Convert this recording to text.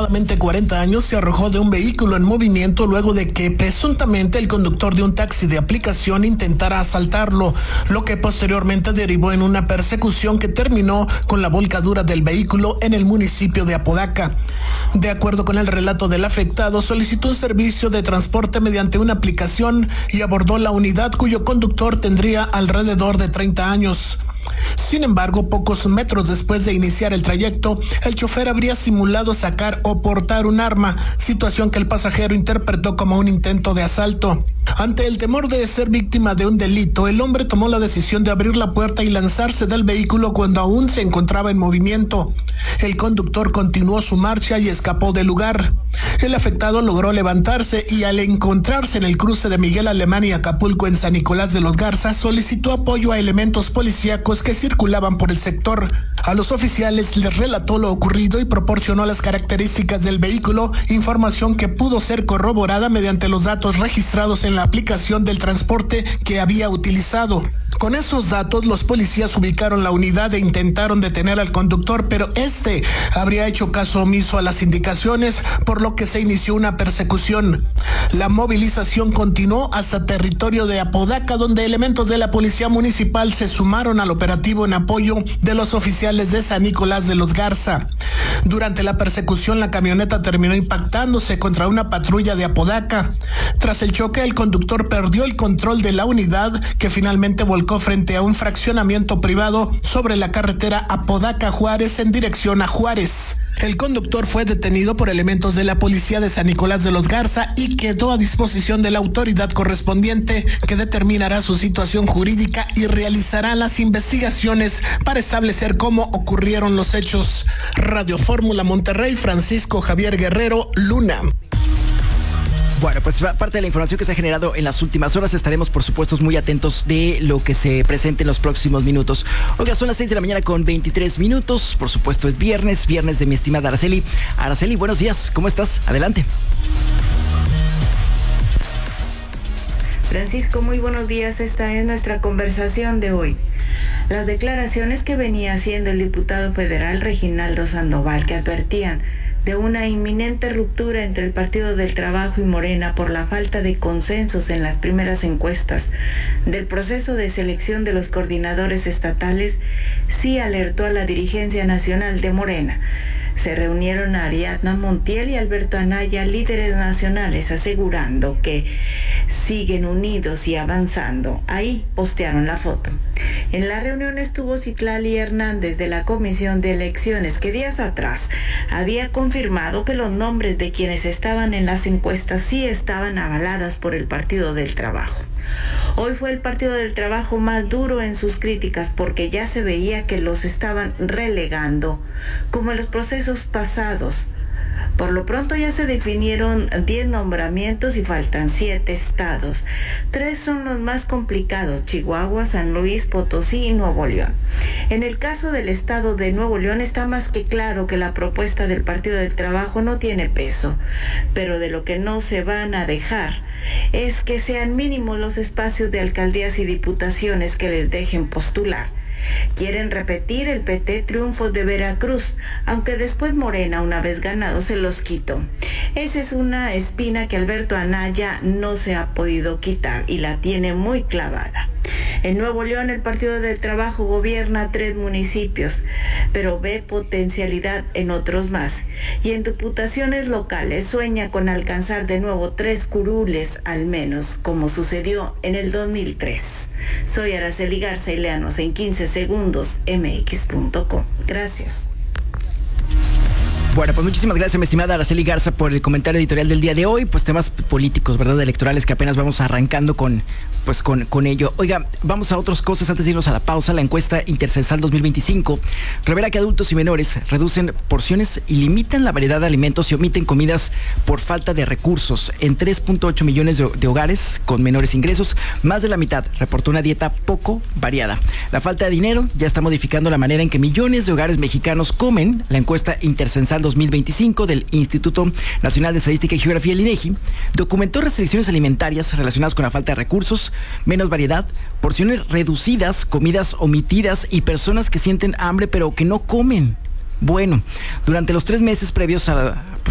aproximadamente 40 años, se arrojó de un vehículo en movimiento luego de que presuntamente el conductor de un taxi de aplicación intentara asaltarlo, lo que posteriormente derivó en una persecución que terminó con la volcadura del vehículo en el municipio de Apodaca. De acuerdo con el relato del afectado, solicitó un servicio de transporte mediante una aplicación y abordó la unidad cuyo conductor tendría alrededor de 30 años. Sin embargo, pocos metros después de iniciar el trayecto, el chofer habría simulado sacar o portar un arma, situación que el pasajero interpretó como un intento de asalto. Ante el temor de ser víctima de un delito, el hombre tomó la decisión de abrir la puerta y lanzarse del vehículo cuando aún se encontraba en movimiento. El conductor continuó su marcha y escapó del lugar. El afectado logró levantarse y al encontrarse en el cruce de Miguel Alemán y Acapulco en San Nicolás de los Garza, solicitó apoyo a elementos policíacos que circulaban por el sector. A los oficiales les relató lo ocurrido y proporcionó las características del vehículo, información que pudo ser corroborada mediante los datos registrados en la aplicación del transporte que había utilizado. Con esos datos, los policías ubicaron la unidad e intentaron detener al conductor, pero este habría hecho caso omiso a las indicaciones, por lo que se inició una persecución. La movilización continuó hasta territorio de Apodaca, donde elementos de la policía municipal se sumaron al operativo en apoyo de los oficiales de San Nicolás de los Garza. Durante la persecución, la camioneta terminó impactándose contra una patrulla de Apodaca. Tras el choque, el conductor perdió el control de la unidad, que finalmente volcó frente a un fraccionamiento privado sobre la carretera Apodaca-Juárez en dirección a Juárez. El conductor fue detenido por elementos de la policía de San Nicolás de los Garza y quedó a disposición de la autoridad correspondiente, que determinará su situación jurídica y realizará las investigaciones para establecer cómo ocurrieron los hechos. Radio Fórmula Monterrey, Francisco Javier Guerrero, Luna. Bueno, pues parte de la información que se ha generado en las últimas horas, estaremos por supuesto muy atentos de lo que se presente en los próximos minutos. Oiga, son las 6 de la mañana con 23 minutos, por supuesto es viernes de mi estimada Araceli. Araceli, buenos días, ¿cómo estás? Adelante. Francisco, muy buenos días, esta es nuestra conversación de hoy. Las declaraciones que venía haciendo el diputado federal Reginaldo Sandoval, que advertían de una inminente ruptura entre el Partido del Trabajo y Morena por la falta de consensos en las primeras encuestas del proceso de selección de los coordinadores estatales, sí alertó a la dirigencia nacional de Morena. Se reunieron a Ariadna Montiel y Alberto Anaya, líderes nacionales, asegurando que siguen unidos y avanzando. Ahí postearon la foto. En la reunión estuvo Citlali Hernández de la Comisión de Elecciones, que días atrás había confirmado que los nombres de quienes estaban en las encuestas sí estaban avaladas por el Partido del Trabajo. Hoy fue el Partido del Trabajo más duro en sus críticas porque ya se veía que los estaban relegando, como en los procesos pasados. Por lo pronto ya se definieron 10 nombramientos y faltan 7 estados. 3 son los más complicados: Chihuahua, San Luis Potosí y Nuevo León. En el caso del estado de Nuevo León está más que claro que la propuesta del Partido del Trabajo no tiene peso, pero de lo que no se van a dejar es que sean mínimos los espacios de alcaldías y diputaciones que les dejen postular. Quieren repetir el PT triunfos de Veracruz, aunque después Morena, una vez ganado, se los quitó. Esa es una espina que Alberto Anaya no se ha podido quitar y la tiene muy clavada. En Nuevo León, el Partido del Trabajo gobierna 3 municipios, pero ve potencialidad en otros más. Y en diputaciones locales sueña con alcanzar de nuevo 3 curules al menos, como sucedió en el 2003. Soy Araceli Garza y léanos en 15 segundos mx.com. Gracias. Bueno, pues muchísimas gracias, mi estimada Araceli Garza, por el comentario editorial del día de hoy. Pues temas políticos, ¿verdad? Electorales, que apenas vamos arrancando con ello. Oiga, vamos a otras cosas antes de irnos a la pausa. La encuesta Intercensal 2025 revela que adultos y menores reducen porciones y limitan la variedad de alimentos y omiten comidas por falta de recursos. En 3.8 millones de hogares con menores ingresos, más de la mitad reportó una dieta poco variada. La falta de dinero ya está modificando la manera en que millones de hogares mexicanos comen. La encuesta Intercensal 2025 del Instituto Nacional de Estadística y Geografía, el INEGI, documentó restricciones alimentarias relacionadas con la falta de recursos, menos variedad, porciones reducidas, comidas omitidas y personas que sienten hambre pero que no comen. Bueno, durante los 3 meses previos a